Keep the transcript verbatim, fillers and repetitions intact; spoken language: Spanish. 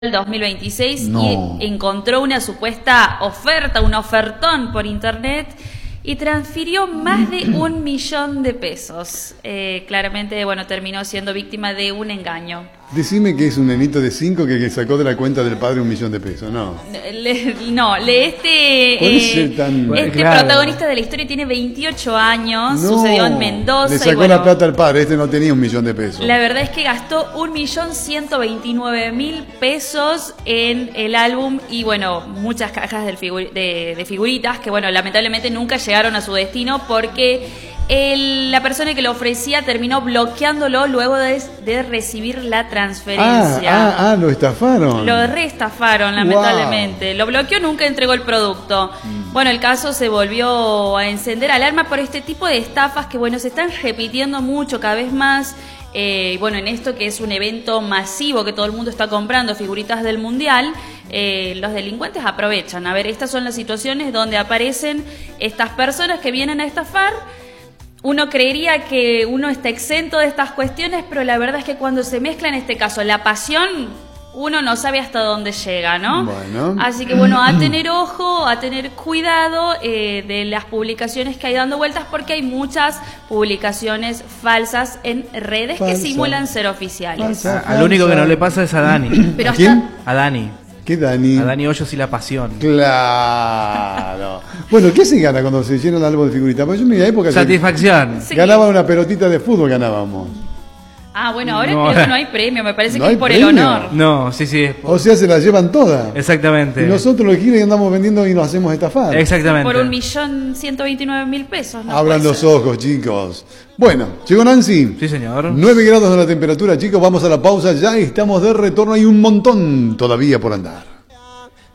el dos mil veintiséis No. y encontró una supuesta oferta, un ofertón por internet y transfirió más de un millón de pesos. Eh, claramente, bueno, terminó siendo víctima de un engaño. Decime que es un nenito de cinco que, que sacó de la cuenta del padre un millón de pesos, ¿no? Le, no, le este, Puede eh, ser tan- este Claro. protagonista de la historia tiene veintiocho años, No, sucedió en Mendoza. le y sacó bueno, la plata al padre, este no tenía un millón de pesos. la verdad es que gastó un millón ciento veintinueve mil pesos en el álbum y bueno, muchas cajas del figu- de, de figuritas que bueno, lamentablemente nunca llegaron a su destino porque el- la persona que lo ofrecía terminó bloqueándolo luego de, de recibir la ah, transferencia. ah, ah, lo estafaron. Lo reestafaron, lamentablemente. Lo bloqueó, nunca entregó el producto. Bueno, el caso se volvió a encender alarma por este tipo de estafas que, bueno, se están repitiendo mucho, cada vez más. Eh, bueno, en esto que es un evento masivo que todo el mundo está comprando figuritas del Mundial, eh, los delincuentes aprovechan. A ver, estas son las situaciones donde aparecen estas personas que vienen a estafar. Uno creería que uno está exento de estas cuestiones, pero la verdad es que cuando se mezcla en este caso la pasión, uno no sabe hasta dónde llega, ¿no? Bueno. Así que bueno, a tener ojo, a tener cuidado eh, de las publicaciones que hay dando vueltas, porque hay muchas publicaciones falsas en redes Falsa. que simulan ser oficiales. Falsa. A- Al único que no le pasa es a Dani. Pero ¿A hasta- quién? A Dani. ¿Qué, Dani? A Dani Hoyos y la pasión. Claro. Bueno, ¿qué se gana cuando se llena el álbum de figuritas? Porque yo en mi época que Satisfacción. Sí. ganaba una pelotita de fútbol, ganábamos. Ah, bueno, ahora No. creo que no hay premio, me parece ¿No que hay es por premio? el honor. No, sí, sí. O sea, se la llevan todas. Exactamente. Y nosotros los giles andamos vendiendo y nos hacemos estafar. Exactamente. Por un millón ciento veintinueve mil pesos. ¿no? Abran Puede los ser. ojos, chicos. Bueno, llegó Nancy. Sí, señor. nueve grados de la temperatura, chicos. Vamos a la pausa. Ya estamos de retorno. Hay un montón todavía por andar.